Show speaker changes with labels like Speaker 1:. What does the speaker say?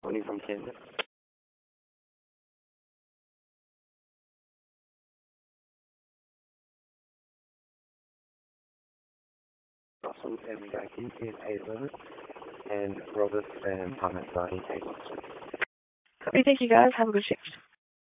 Speaker 1: Tony from Canada. Awesome, and we got Keith in 811, and Robert and Thomas in 816.
Speaker 2: Okay, thank you guys. Have a good shift.